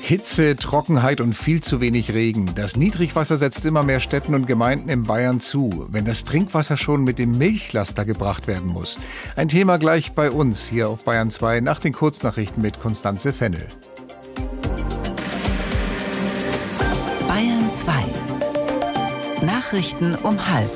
Hitze, Trockenheit und viel zu wenig Regen. Das Niedrigwasser setzt immer mehr Städten und Gemeinden in Bayern zu, wenn das Trinkwasser schon mit dem Milchlaster gebracht werden muss. Ein Thema gleich bei uns hier auf Bayern 2 nach den Kurznachrichten mit Constanze Fennel. Bayern 2. Nachrichten um 12:30.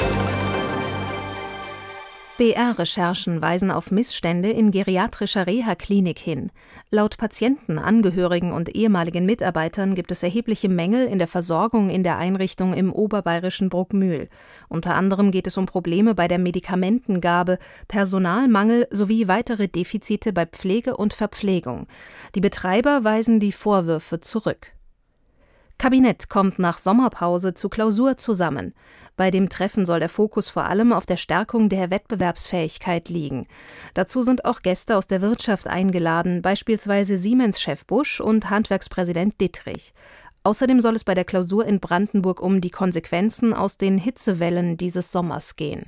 BR-Recherchen weisen auf Missstände in geriatrischer Reha-Klinik hin. Laut Patienten, Angehörigen und ehemaligen Mitarbeitern gibt es erhebliche Mängel in der Versorgung in der Einrichtung im oberbayerischen Bruckmühl. Unter anderem geht es um Probleme bei der Medikamentengabe, Personalmangel sowie weitere Defizite bei Pflege und Verpflegung. Die Betreiber weisen die Vorwürfe zurück. Kabinett kommt nach Sommerpause zu Klausur zusammen. Bei dem Treffen soll der Fokus vor allem auf der Stärkung der Wettbewerbsfähigkeit liegen. Dazu sind auch Gäste aus der Wirtschaft eingeladen, beispielsweise Siemens-Chef Busch und Handwerkspräsident Dittrich. Außerdem soll es bei der Klausur in Brandenburg um die Konsequenzen aus den Hitzewellen dieses Sommers gehen.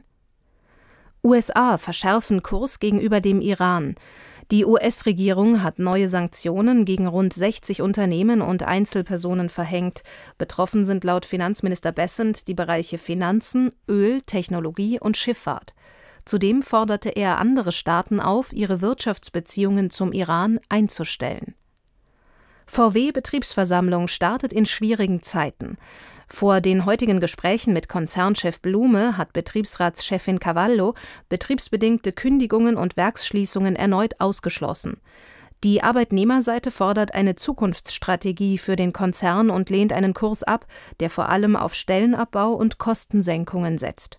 USA verschärfen Kurs gegenüber dem Iran. Die US-Regierung hat neue Sanktionen gegen rund 60 Unternehmen und Einzelpersonen verhängt. Betroffen sind laut Finanzminister Bessent die Bereiche Finanzen, Öl, Technologie und Schifffahrt. Zudem forderte er andere Staaten auf, ihre Wirtschaftsbeziehungen zum Iran einzustellen. VW-Betriebsversammlung startet in schwierigen Zeiten. Vor den heutigen Gesprächen mit Konzernchef Blume hat Betriebsratschefin Cavallo betriebsbedingte Kündigungen und Werksschließungen erneut ausgeschlossen. Die Arbeitnehmerseite fordert eine Zukunftsstrategie für den Konzern und lehnt einen Kurs ab, der vor allem auf Stellenabbau und Kostensenkungen setzt.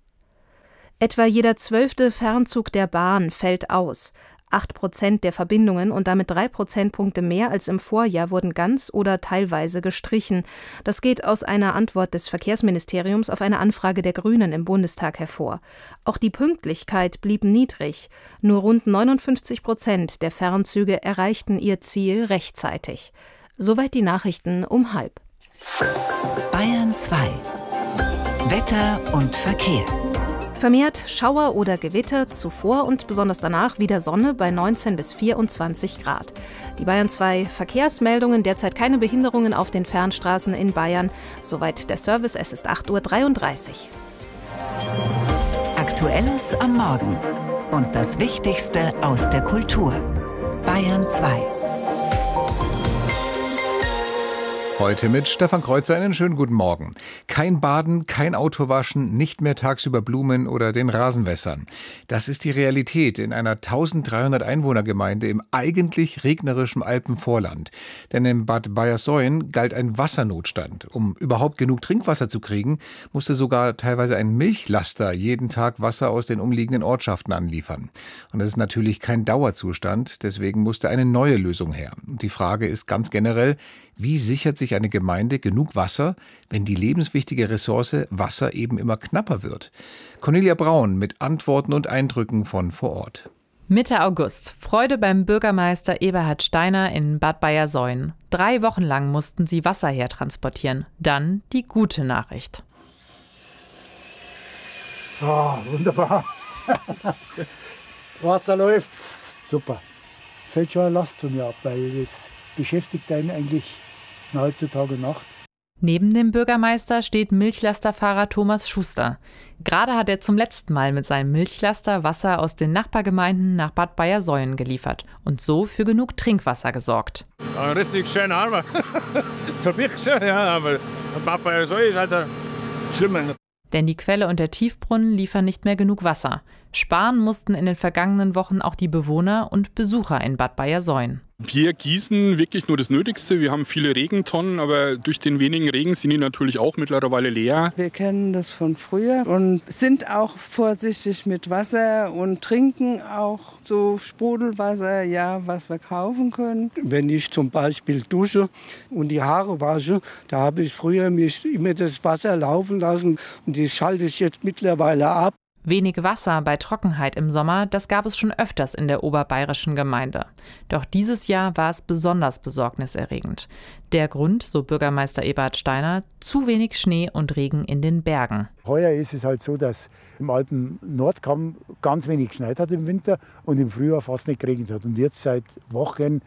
Etwa jeder 12. Fernzug der Bahn fällt aus. 8% der Verbindungen und damit 3 Prozentpunkte mehr als im Vorjahr wurden ganz oder teilweise gestrichen. Das geht aus einer Antwort des Verkehrsministeriums auf eine Anfrage der Grünen im Bundestag hervor. Auch die Pünktlichkeit blieb niedrig. Nur rund 59% der Fernzüge erreichten ihr Ziel rechtzeitig. Soweit die Nachrichten um 12:30. Bayern 2. Wetter und Verkehr. Vermehrt Schauer oder Gewitter, zuvor und besonders danach wieder Sonne bei 19 bis 24 Grad. Die Bayern 2 Verkehrsmeldungen, derzeit keine Behinderungen auf den Fernstraßen in Bayern. Soweit der Service, es ist 8:33 Uhr. Aktuelles am Morgen und das Wichtigste aus der Kultur. Bayern 2. Heute mit Stefan Kreuzer einen schönen guten Morgen. Kein Baden, kein Autowaschen, nicht mehr tagsüber Blumen oder den Rasen wässern. Das ist die Realität in einer 1300 Einwohnergemeinde im eigentlich regnerischen Alpenvorland. Denn in Bad Bayersoien galt ein Wassernotstand. Um überhaupt genug Trinkwasser zu kriegen, musste sogar teilweise ein Milchlaster jeden Tag Wasser aus den umliegenden Ortschaften anliefern. Und das ist natürlich kein Dauerzustand, deswegen musste eine neue Lösung her. Und die Frage ist ganz generell, wie sichert sich eine Gemeinde genug Wasser, wenn die lebenswichtige Ressource Wasser eben immer knapper wird? Cornelia Braun mit Antworten und Eindrücken von vor Ort. Mitte August. Freude beim Bürgermeister Eberhard Steiner in Bad Bayersoien. 3 Wochen lang mussten sie Wasser hertransportieren. Dann die gute Nachricht. Oh, wunderbar. Wasser läuft. Super. Fällt schon eine Last von mir ab, weil das beschäftigt einen eigentlich nahezu Tag und Nacht. Neben dem Bürgermeister steht Milchlasterfahrer Thomas Schuster. Gerade hat er zum letzten Mal mit seinem Milchlaster Wasser aus den Nachbargemeinden nach Bad Bayersoien geliefert und so für genug Trinkwasser gesorgt. Ein richtig schöner Armer. Für mich schon, ja, aber Bad Bayersoien ist halt schlimmer. Denn die Quelle und der Tiefbrunnen liefern nicht mehr genug Wasser. Sparen mussten in den vergangenen Wochen auch die Bewohner und Besucher in Bad Bayersoien. Wir gießen wirklich nur das Nötigste. Wir haben viele Regentonnen, aber durch den wenigen Regen sind die natürlich auch mittlerweile leer. Wir kennen das von früher und sind auch vorsichtig mit Wasser und trinken auch so Sprudelwasser, ja, was wir kaufen können. Wenn ich zum Beispiel dusche und die Haare wasche, da habe ich früher mich immer das Wasser laufen lassen und das schalte ich jetzt mittlerweile ab. Wenig Wasser bei Trockenheit im Sommer, das gab es schon öfters in der oberbayerischen Gemeinde. Doch dieses Jahr war es besonders besorgniserregend. Der Grund, so Bürgermeister Eberhard Steiner, zu wenig Schnee und Regen in den Bergen. Heuer ist es halt so, dass im Alpen-Nordkamm ganz wenig geschneit hat im Winter und im Frühjahr fast nicht geregnet hat. Und jetzt seit Wochen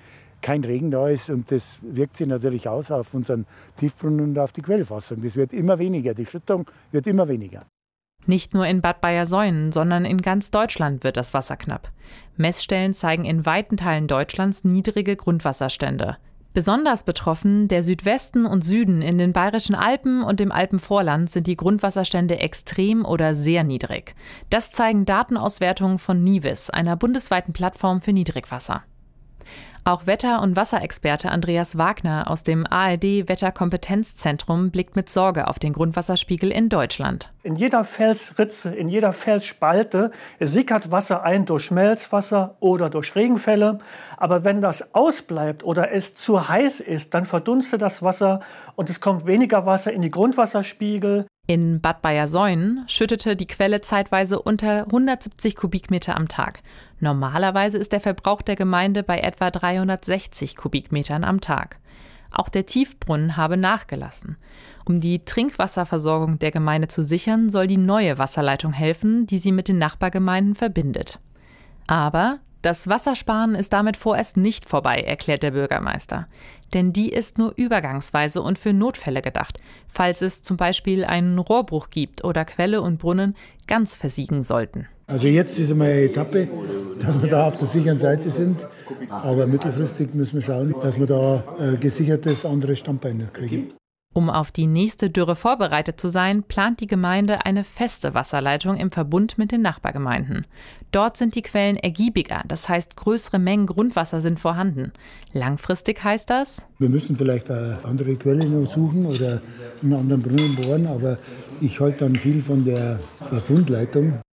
kein Regen da ist. Und das wirkt sich natürlich aus auf unseren Tiefbrunnen und auf die Quellfassung. Das wird immer weniger, die Schüttung wird immer weniger. Nicht nur in Bad Bayersoien, sondern in ganz Deutschland wird das Wasser knapp. Messstellen zeigen in weiten Teilen Deutschlands niedrige Grundwasserstände. Besonders betroffen der Südwesten und Süden. In den Bayerischen Alpen und im Alpenvorland sind die Grundwasserstände extrem oder sehr niedrig. Das zeigen Datenauswertungen von Nivis, einer bundesweiten Plattform für Niedrigwasser. Auch Wetter- und Wasserexperte Andreas Wagner aus dem ARD-Wetterkompetenzzentrum blickt mit Sorge auf den Grundwasserspiegel in Deutschland. In jeder Felsritze, in jeder Felsspalte sickert Wasser ein durch Schmelzwasser oder durch Regenfälle. Aber wenn das ausbleibt oder es zu heiß ist, dann verdunstet das Wasser und es kommt weniger Wasser in die Grundwasserspiegel. In Bad Bayersoien schüttete die Quelle zeitweise unter 170 Kubikmeter am Tag. Normalerweise ist der Verbrauch der Gemeinde bei etwa 360 Kubikmetern am Tag. Auch der Tiefbrunnen habe nachgelassen. Um die Trinkwasserversorgung der Gemeinde zu sichern, soll die neue Wasserleitung helfen, die sie mit den Nachbargemeinden verbindet. Aber das Wassersparen ist damit vorerst nicht vorbei, erklärt der Bürgermeister. Denn die ist nur übergangsweise und für Notfälle gedacht, falls es zum Beispiel einen Rohrbruch gibt oder Quelle und Brunnen ganz versiegen sollten. Also jetzt ist einmal eine Etappe, dass wir da auf der sicheren Seite sind. Aber mittelfristig müssen wir schauen, dass wir da gesichertes anderes Standbein kriegen. Um auf die nächste Dürre vorbereitet zu sein, plant die Gemeinde eine feste Wasserleitung im Verbund mit den Nachbargemeinden. Dort sind die Quellen ergiebiger, das heißt größere Mengen Grundwasser sind vorhanden. Langfristig heißt das: Wir müssen vielleicht eine andere Quelle noch suchen oder einen anderen Brunnen bohren, aber ich halte dann viel von der Verbundleitung.